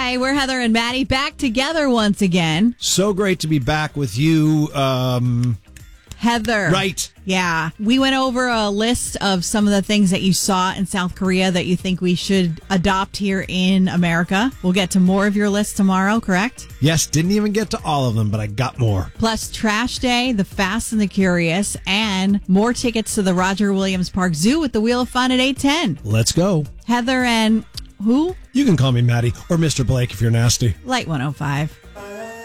Hi, we're Heather and Maddie back together once again. So great to be back with you. Heather. Right. Yeah. We went over a list of some of the things that you saw in South Korea that you think we should adopt here in America. We'll get to more of your list tomorrow, correct? Yes, didn't even get to all of them, but I got more. Plus Trash Day, The Fast and the Curious, and more tickets to the Roger Williams Park Zoo with the Wheel of Fun at 8:10. Let's go. Heather and who? You can call me Maddie or Mr. Blake if you're nasty. Light 105.